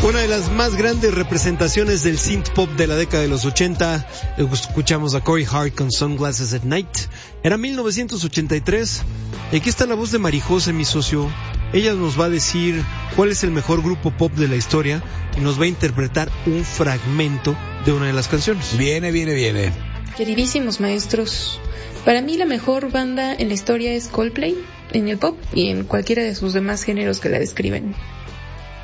Una de las más grandes representaciones del synth pop de la década de los 80, escuchamos a Corey Hart con Sunglasses at Night. Era 1983. Y aquí está la voz de Marijose, mi socio. Ella nos va a decir cuál es el mejor grupo pop de la historia y nos va a interpretar un fragmento de una de las canciones. Viene. Queridísimos maestros, para mí la mejor banda en la historia es Coldplay, en el pop y en cualquiera de sus demás géneros que la describen.